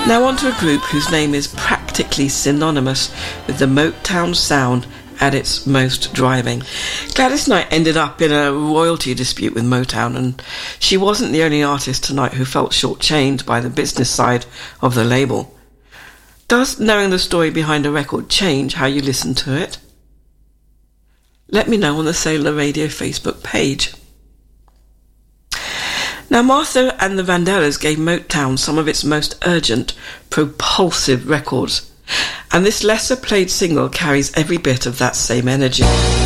Now on to a group whose name is practically synonymous with the Motown sound at its most driving. Gladys Knight ended up in a royalty dispute with Motown, and she wasn't the only artist tonight who felt shortchanged by the business side of the label. Does knowing the story behind a record change how you listen to it? Let me know on the Sailor Radio Facebook page. Now, Martha and the Vandellas gave Motown some of its most urgent, propulsive records, and this lesser played single carries every bit of that same energy.